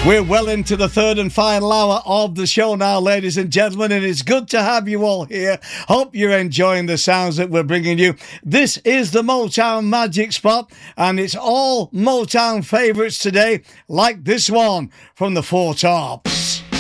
We're well into the third and final hour of the show now, ladies and gentlemen, and it's good to have you all here. Hope you're enjoying the sounds that we're bringing you. This is the Motown Magic Spot, and it's all Motown favourites today, like this one from the Four Tops.